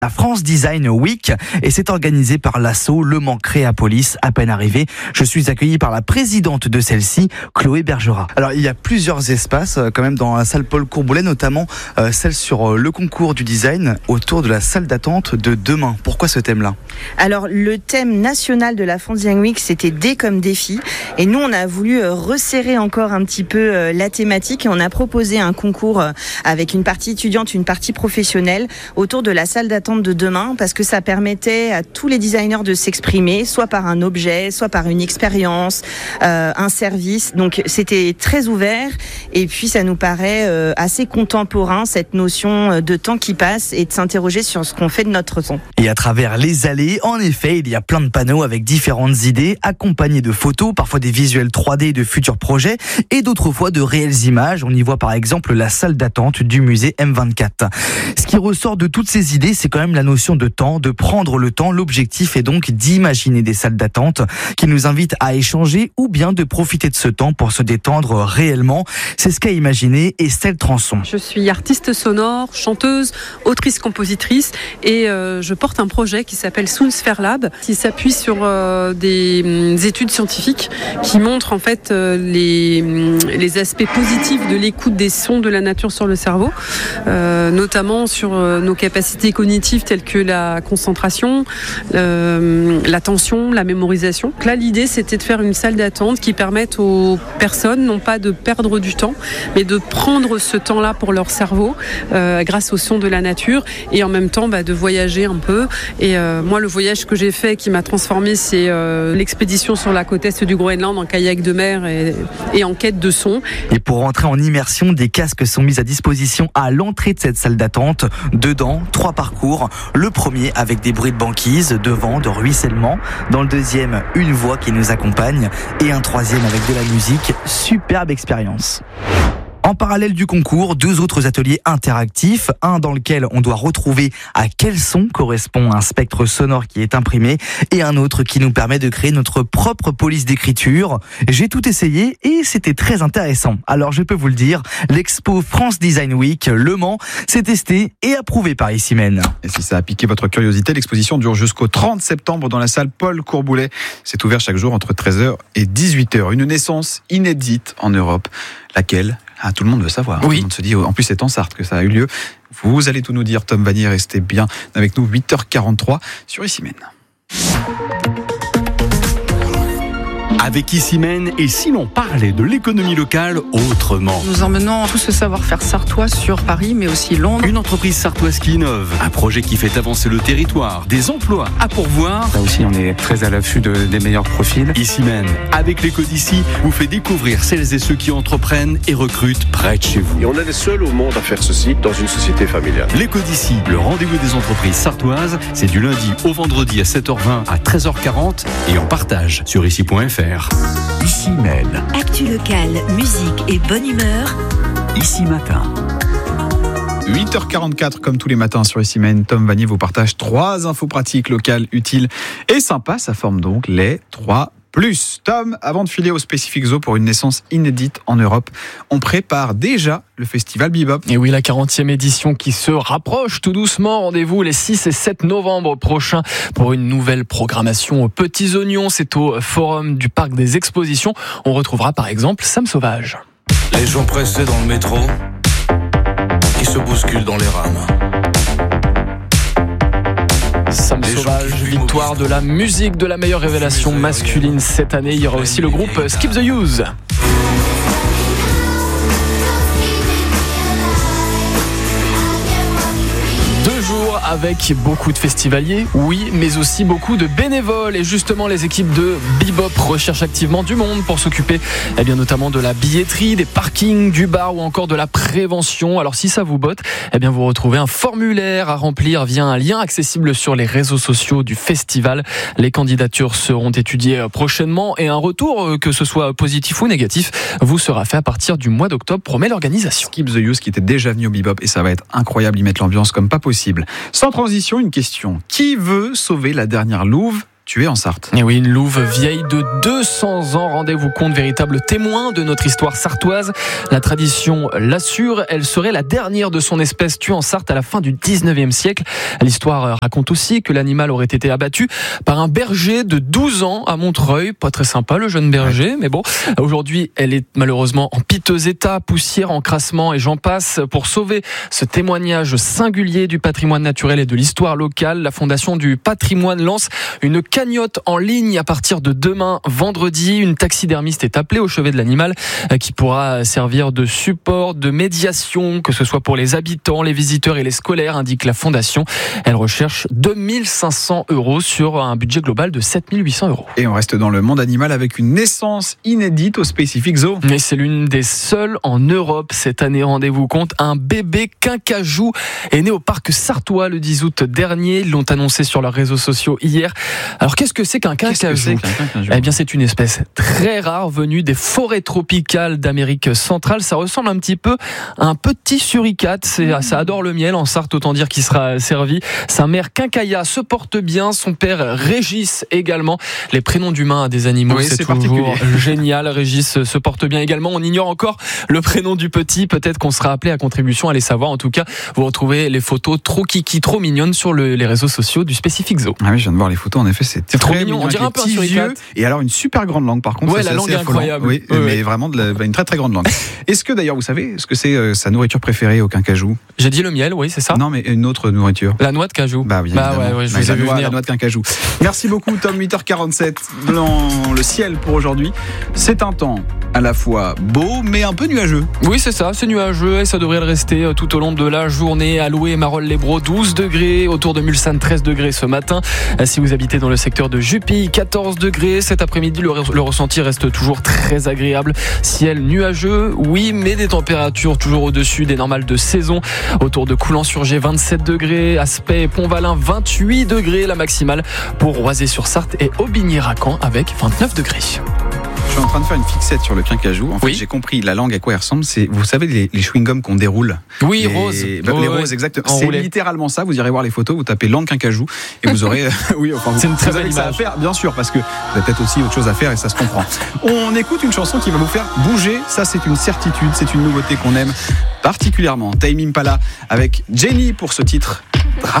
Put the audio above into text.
La France Design Week et c'est organisé par l'asso Le Mans Créapolis. À peine arrivé, je suis accueilli par la présidente de celle-ci, Chloé Bergerat. Alors il y a plusieurs espaces quand même dans la salle Paul Courboulet, notamment celle sur le concours du design autour de la salle d'attente de demain. Pourquoi ce thème-là ? Alors le thème national de la France Design Week, c'était D comme défi, et nous on a voulu resserrer encore un petit peu la thématique et on a proposé un concours avec une partie étudiante, une partie professionnelle autour de la salle d'attente de demain, parce que ça permettait à tous les designers de s'exprimer, soit par un objet, soit par une expérience, un service. Donc c'était très ouvert et puis ça nous paraît assez contemporain, cette notion de temps qui passe et de s'interroger sur ce qu'on fait de notre temps. Et à travers les allées, en effet, il y a plein de panneaux avec différentes idées, accompagnés de photos, parfois des visuels 3D de futurs projets et d'autres fois de réelles images. On y voit par exemple la salle d'attente du musée M24. Ce qui ressort de toutes ces idées, c'est quand même la notion de temps, de prendre le temps. L'objectif est donc d'imaginer des salles d'attente qui nous invitent à échanger ou bien de profiter de ce temps pour se détendre réellement. C'est ce qu'a imaginé Estelle Transon. Je suis artiste sonore, chanteuse, autrice-compositrice et je porte un projet qui s'appelle Soundsphere Lab, qui s'appuie sur des études scientifiques qui montrent en fait les aspects positifs de l'écoute des sons de la nature sur le cerveau, notamment sur nos capacités cognitives telles que la concentration, l'attention, la mémorisation. Donc là, l'idée, c'était de faire une salle d'attente qui permette aux personnes, non pas de perdre du temps, mais de prendre ce temps-là pour leur cerveau, grâce au son de la nature, et en même temps de voyager un peu. Et moi, le voyage que j'ai fait, qui m'a transformée, c'est l'expédition sur la côte est du Groenland en kayak de mer et en quête de son. Et pour entrer en immersion, des casques sont mis à disposition à l'entrée de cette salle d'attente. Dedans, 3 parcours. Le premier avec des bruits de banquise, de vent, de ruissellement. Dans le deuxième, une voix qui nous accompagne. Et un troisième avec de la musique. Superbe expérience. En parallèle du concours, 2 autres ateliers interactifs, un dans lequel on doit retrouver à quel son correspond un spectre sonore qui est imprimé et un autre qui nous permet de créer notre propre police d'écriture. J'ai tout essayé et c'était très intéressant. Alors je peux vous le dire, l'expo France Design Week Le Mans s'est testé et approuvé par Issimène. Et si ça a piqué votre curiosité, l'exposition dure jusqu'au 30 septembre dans la salle Paul Courboulet. C'est ouvert chaque jour entre 13h et 18h. Une naissance inédite en Europe. Laquelle ? Tout le monde veut savoir. Oui. Tout le monde se dit, en plus c'est en Sarthe que ça a eu lieu. Vous allez tout nous dire, Tom Vanier, restez bien avec nous, 8h43 sur Issimène. Avec Issimène, et si l'on parlait de l'économie locale autrement ? Nous emmenons tout ce savoir-faire sartois sur Paris, mais aussi Londres. Une entreprise sartoise qui innove, un projet qui fait avancer le territoire, des emplois à pourvoir. Là aussi, on est très à l'affût des meilleurs profils. Issimène, avec l'éco d'ici, vous fait découvrir celles et ceux qui entreprennent et recrutent près de chez vous. Et on est les seuls au monde à faire ceci dans une société familiale. L'éco d'ici, le rendez-vous des entreprises sartoises, c'est du lundi au vendredi à 7h20 à 13h40 et en partage sur ici.fr. Issimène. Actu locale, musique et bonne humeur. Ici matin. 8h44, comme tous les matins sur Issimène, Tom Vanier vous partage 3 infos pratiques locales, utiles et sympas. Ça forme donc les 3+. Tom, avant de filer au Specific Zoo pour une naissance inédite en Europe, on prépare déjà le festival Bebop. Et oui, la 40e édition qui se rapproche tout doucement. Rendez-vous les 6 et 7 novembre prochains pour une nouvelle programmation aux Petits Oignons. C'est au Forum du Parc des Expositions. On retrouvera par exemple Sam Sauvage. Les gens pressés dans le métro, qui se bousculent dans les rames. Sam Sauvage, victoire de la musique de la meilleure révélation masculine cette année. Il y aura aussi le groupe Skip the Use. Avec beaucoup de festivaliers, oui, mais aussi beaucoup de bénévoles. Et justement, les équipes de Bebop recherchent activement du monde pour s'occuper notamment de la billetterie, des parkings, du bar ou encore de la prévention. Alors si ça vous botte, vous retrouvez un formulaire à remplir via un lien accessible sur les réseaux sociaux du festival. Les candidatures seront étudiées prochainement et un retour, que ce soit positif ou négatif, vous sera fait à partir du mois d'octobre, promet l'organisation. Skip the Use qui était déjà venu au Bebop et ça va être incroyable, ils mettent l'ambiance comme pas possible. Sans transition, une question. Qui veut sauver la dernière louve tuée en Sarthe. Et oui, une louve vieille de 200 ans, rendez-vous compte, véritable témoin de notre histoire sartoise. La tradition l'assure, elle serait la dernière de son espèce tuée en Sarthe à la fin du 19e siècle. L'histoire raconte aussi que l'animal aurait été abattu par un berger de 12 ans à Montreuil. Pas très sympa le jeune berger, mais bon. Aujourd'hui, elle est malheureusement en piteux état, poussière, encrassement et j'en passe. Pour sauver ce témoignage singulier du patrimoine naturel et de l'histoire locale, la Fondation du patrimoine lance une cagnotte en ligne à partir de demain, vendredi. Une taxidermiste est appelée au chevet de l'animal qui pourra servir de support, de médiation, que ce soit pour les habitants, les visiteurs et les scolaires, indique la Fondation. Elle recherche 2500 € sur un budget global de 7800 €. Et on reste dans le monde animal avec une naissance inédite au Specific Zoo. Mais c'est l'une des seules en Europe cette année, rendez-vous compte. Un bébé quincajou est né au parc sartois le 10 août dernier. Ils l'ont annoncé sur leurs réseaux sociaux hier. Alors qu'est-ce que c'est qu'un quincajou ? Eh bien c'est une espèce très rare venue des forêts tropicales d'Amérique centrale. Ça ressemble un petit peu à un petit suricate. Ça adore le miel en Sarthe, autant dire qu'il sera servi. Sa mère Quincaya se porte bien, son père Régis également. Les prénoms d'humains à des animaux, oui, c'est toujours génial. Régis se porte bien également. On ignore encore le prénom du petit. Peut-être qu'on sera appelé à contribution, allez savoir. En tout cas, vous retrouvez les photos trop kiki, trop mignonnes sur les réseaux sociaux du Specific Zoo. Ah oui, je viens de voir les photos. En effet, c'est trop mignon. On dirait un peu un suricate. Et alors une super grande langue, par contre. Ouais, la langue est incroyable. Oui, mais vraiment une très très grande langue. Est-ce que d'ailleurs, vous savez ce que c'est sa nourriture préférée au quincajou ? J'ai dit le miel, oui, c'est ça. Non, mais une autre nourriture. La noix de cajou. Bah oui, ouais, je vous ai vu venir. La noix de quincajou. Merci beaucoup, Tom. 8h47 dans le ciel pour aujourd'hui. C'est un temps à la fois beau, mais un peu nuageux. Oui, c'est ça, c'est nuageux et ça devrait le rester tout au long de la journée. À Loué et Marolles-les-Braus, 12 degrés. Autour de Mulsanne, 13 degrés ce matin. Si vous habitez dans le secteur de Jupille, 14 degrés. Cet après-midi, le ressenti reste toujours très agréable. Ciel nuageux, oui, mais des températures toujours au-dessus des normales de saison. Autour de Coulan-sur-Gé, 27 degrés. Aspect et Pont-Valin, 28 degrés. La maximale pour Roisey-sur-Sarthe et Aubigny-Racan avec 29 degrés. Je suis en train de faire une fixette sur le quincajou. En fait, j'ai compris la langue à quoi elle ressemble. C'est, vous savez, les chewing-gums qu'on déroule. Oui, roses. Les roses, exactement. C'est littéralement ça. Vous irez voir les photos. Vous tapez langue quincajou et vous aurez. Oui, enfin, c'est une très belle image. Ça à faire, bien sûr, parce que vous avez peut-être aussi autre chose à faire et ça se comprend. On écoute une chanson qui va vous faire bouger. Ça, c'est une certitude. C'est une nouveauté qu'on aime particulièrement. Tame Impala avec Jenny pour ce titre